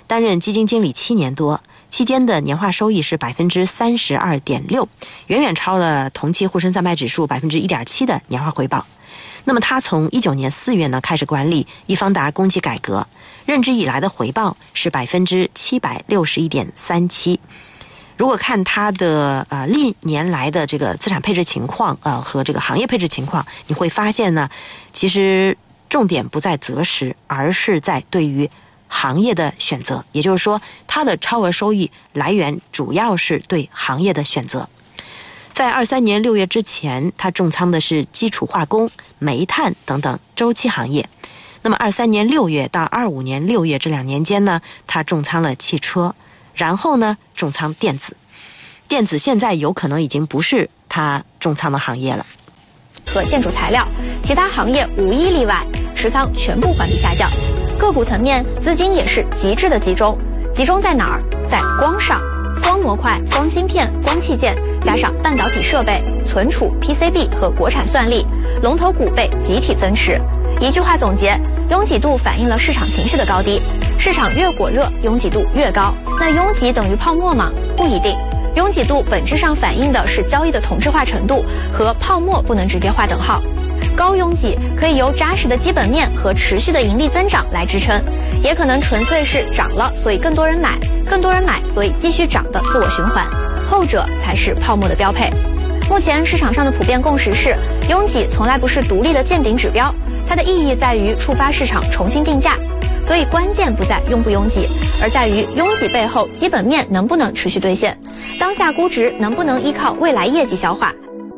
担任基金经理7年多，期间的年化收益是 32.6%， 远远超了同期沪深300指数 1.7% 的年化回报。那么他从19年4月呢开始管理易方达公积改革，任职以来的回报是 761.37%。如果看他的历年来的这个资产配置情况和这个行业配置情况，你会发现呢，其实重点不在择时，而是在对于行业的选择。也就是说，他的超额收益来源主要是对行业的选择。在23年6月之前，他重仓的是基础化工、煤炭等等周期行业。那么23年6月到25年6月这2年间呢，他重仓了汽车，然后呢重仓电子。电子现在有可能已经不是他重仓的行业了。 和建筑材料，其他行业无一例外，持仓全部环比下降。个股层面，资金也是极致的集中，集中在哪儿？在光上，光模块、光芯片、光器件，加上半导体设备、存储、PCB 和国产算力，龙头股被集体增持。一句话总结，拥挤度反映了市场情绪的高低，市场越火热，拥挤度越高。那拥挤等于泡沫吗？不一定。拥挤度本质上反映的是交易的同质化程度，和泡沫不能直接划等号。高拥挤可以由扎实的基本面和持续的盈利增长来支撑，也可能纯粹是涨了，所以更多人买，更多人买，所以继续涨的自我循环，后者才是泡沫的标配。目前市场上的普遍共识是，拥挤从来不是独立的见顶指标，它的意义在于触发市场重新定价。所以关键不在拥不拥挤，而在于拥挤背后基本面能不能持续兑现，当下估值能不能依靠未来业绩消化。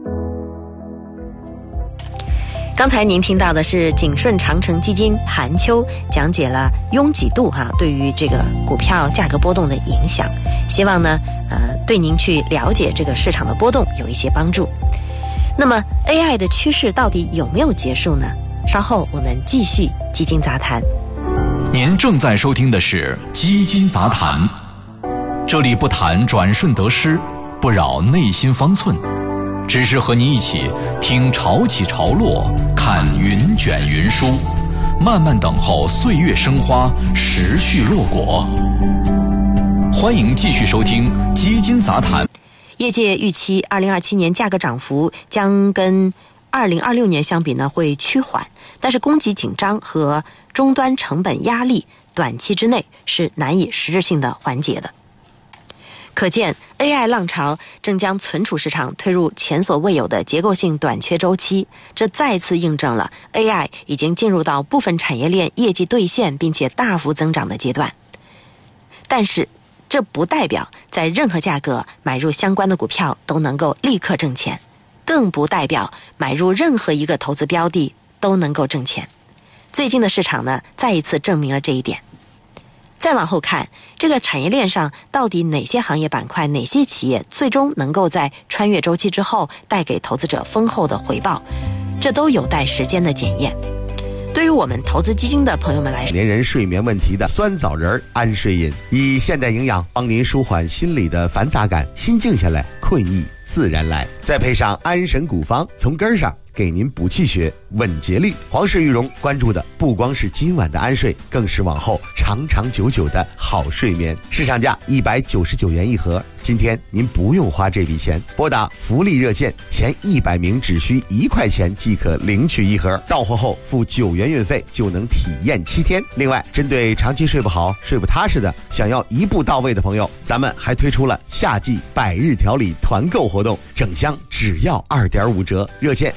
刚才您听到的是景顺长城基金韩秋讲解了拥挤度对于这个股票价格波动的影响，希望呢对您去了解这个市场的波动有一些帮助。那么 AI 的趋势到底有没有结束呢？稍后我们继续基金杂谈。 您正在收听的是基金杂谈，这里不谈转瞬得失，不扰内心方寸，只是和你一起听潮起潮落，看云卷云舒，慢慢等候岁月生花，时序落果。欢迎继续收听基金杂谈。 业界预期2027年价格涨幅将跟2026年相比呢会趋缓，但是供给紧张和终端成本压力短期之内是难以实质性的缓解的。可见 AI 浪潮正将存储市场推入前所未有的结构性短缺周期，这再次印证了 AI 已经进入到部分产业链业绩兑现并且大幅增长的阶段。但是这不代表在任何价格买入相关的股票都能够立刻挣钱，更不代表买入任何一个投资标的都能够挣钱。最近的市场呢，再一次证明了这一点。再往后看，这个产业链上到底哪些行业板块、哪些企业最终能够在穿越周期之后带给投资者丰厚的回报，这都有待时间的检验。对于我们投资基金的朋友们来说， 年人睡眠问题的酸枣仁安睡饮，以现代营养帮您舒缓心理的繁杂感，心静下来，困意自然来。再配上安神古方，从根上给您补气血、稳节律。皇氏玉荣关注的不光是今晚的安睡，更是往后长长久久的好睡眠。市场价199元一盒，今天您不用花这笔钱，拨打福利热线，前100名只需1块钱即可领取一盒，到货后付9元运费就能体验7天。另外，针对长期睡不好、睡不踏实的，想要一步到位的朋友，咱们还推出了夏季百日调理团购活动，整箱只要2.5折，热线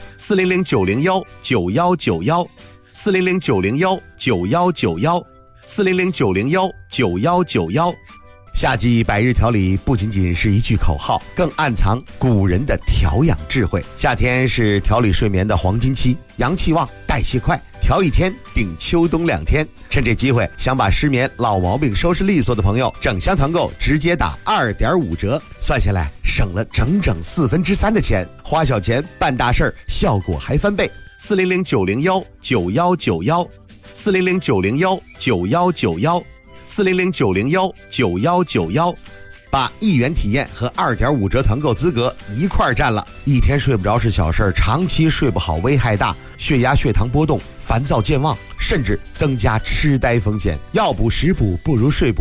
400-901-9191 400-901-9191 400-901-9191。夏季百日调理不仅仅是一句口号，更暗藏古人的调养智慧。夏天是调理睡眠的黄金期，阳气旺，代谢快，调1天顶秋冬2天。趁这机会，想把失眠老毛病收拾利索的朋友，整箱团购直接打2.5折，算下来省了整整3/4的钱，花小钱办大事儿，效果还翻倍。400-901-9191 400-901-9191 400-901-9191，把1元体验和2.5折团购资格一块占了。一天睡不着是小事，长期睡不好危害大，血压血糖波动，烦躁健忘，甚至增加痴呆风险。药补食补不如睡补。